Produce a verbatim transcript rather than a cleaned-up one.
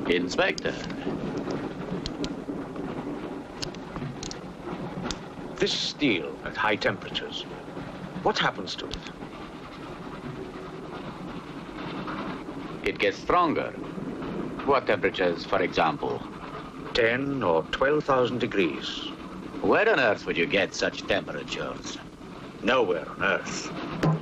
Inspector. This steel at high temperatures, what happens to it? It gets stronger. What temperatures, for example? ten or twelve thousand degrees. Where on earth would you get such temperatures? Nowhere on earth.